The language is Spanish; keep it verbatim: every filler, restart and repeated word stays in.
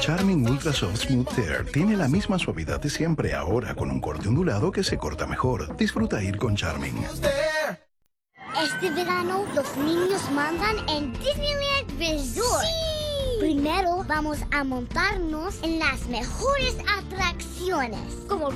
Charming Ultra Soft Smooth Tear tiene la misma suavidad de siempre, ahora con un corte ondulado que se corta mejor. Disfruta ir con Charming. Este verano los niños mandan en Disneyland Resort. ¡Sí! Primero vamos a montarnos en las mejores atracciones, como